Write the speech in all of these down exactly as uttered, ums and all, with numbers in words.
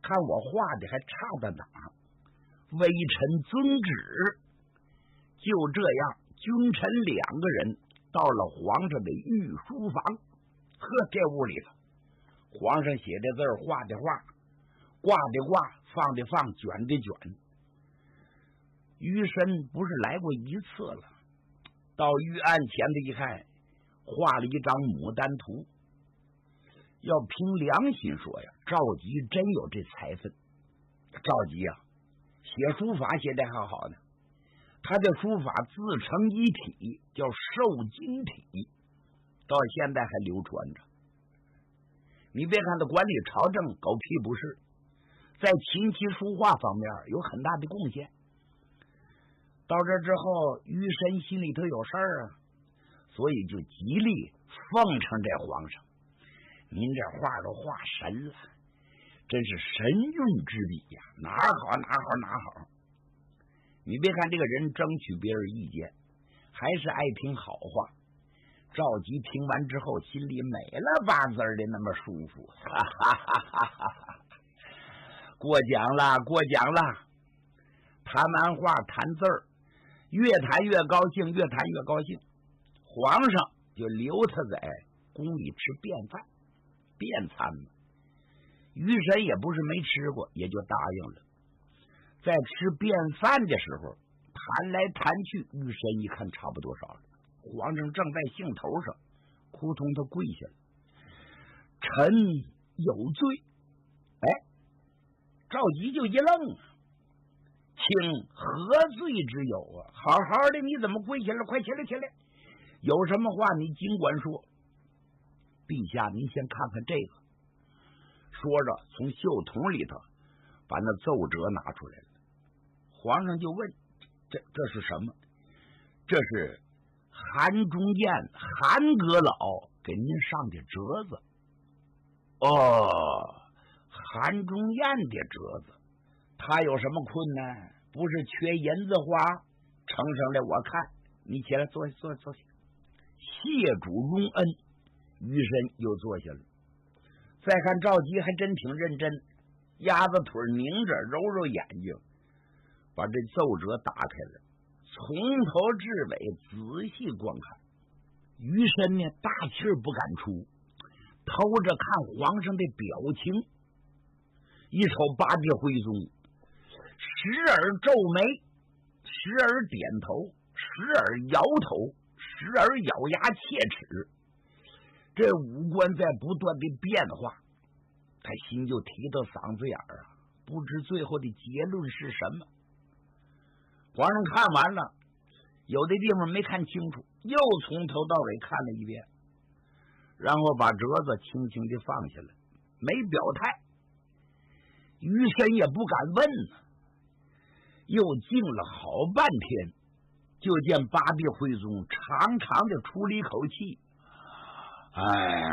看我画的还差到哪？微臣遵旨。就这样，君臣两个人到了皇上的御书房。呵，这屋里头，皇上写的字，画的画，挂的挂，放的放，卷的卷。于深不是来过一次了，到御案前的一看，画了一张牡丹图。要凭良心说呀，赵佶真有这才分。赵佶啊，写书法写得好好呢，他的书法自成一体，叫瘦金体，到现在还流传着。你别看他管理朝政狗屁不是，在琴棋书画方面有很大的贡献。到这之后，于深心里头有事儿啊，所以就极力奉承这皇上。您这画都画神了，真是神韵之笔呀，哪儿好哪儿好哪儿好。你别看这个人争取别人意见，还是爱听好话。赵佶听完之后，心里美了八字的那么舒服，哈哈哈哈哈哈！过奖了，过奖了。谈完话，谈字儿，越谈越高兴，越谈越高兴。皇上就留他在宫里吃便饭。便餐嘛，于神也不是没吃过，也就答应了。在吃便饭的时候，谈来谈去，于神一看差不多少了，皇上正在兴头上，扑通他跪下了。臣有罪。哎，赵佶就一愣啊，请何罪之有啊？好好的，你怎么跪下了？快起来起来，有什么话你尽管说。陛下，您先看看这个。说着，从袖筒里头把那奏折拿出来了。皇上就问：“这这是什么？”这是韩忠彦、韩阁老给您上的折子。哦，韩忠彦的折子，他有什么困难？不是缺银子花？呈上来我看。你起来，坐下，坐下，坐下。谢主隆恩。于深又坐下了，再看赵佶还真挺认真，鸭子腿拧着，揉揉眼睛，把这奏折打开了，从头至尾仔细观看。于深呢，大气儿不敢出，偷着看皇上的表情，一瞅八臂徽宗，时而皱眉，时而点头，时而摇头，时而咬牙切齿。这五官在不断的变化，他心就提到嗓子眼儿啊，不知最后的结论是什么。皇上看完了，有的地方没看清楚，又从头到尾看了一遍，然后把折子轻轻的放下来，没表态。于深也不敢问呢，又静了好半天，就见八臂徽宗长长的出了一口气。哎呀，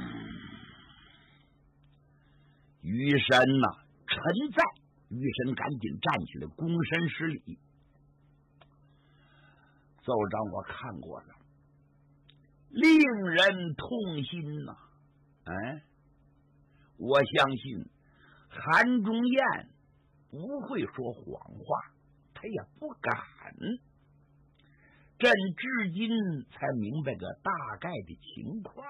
于深呐、啊，臣在。于深赶紧站起来，躬身施礼。奏章我看过了，令人痛心呐、啊！哎，我相信韩忠彦不会说谎话，他也不敢。朕至今才明白个大概的情况，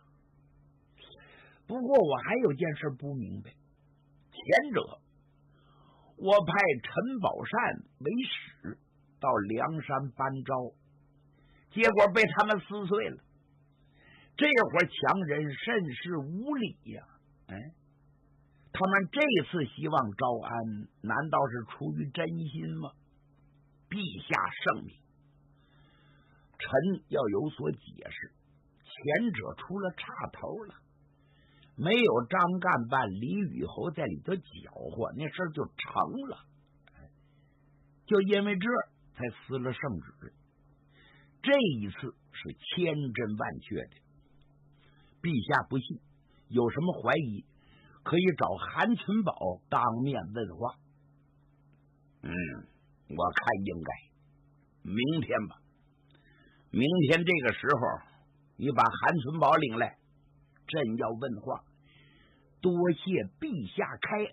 不过我还有件事不明白。前者，我派陈宝善为使到梁山班招，结果被他们撕碎了。这伙强人甚是无礼呀、啊！哎，他们这次希望招安，难道是出于真心吗？陛下圣明。臣要有所解释，前者出了岔头了，没有张干办李宇侯在里头搅和，那事儿就成了。就因为这才撕了圣旨，这一次是千真万确的。陛下不信，有什么怀疑，可以找韩群宝当面问话。嗯，我看应该明天吧。明天这个时候，你把韩存宝领来，朕要问话。多谢陛下开恩。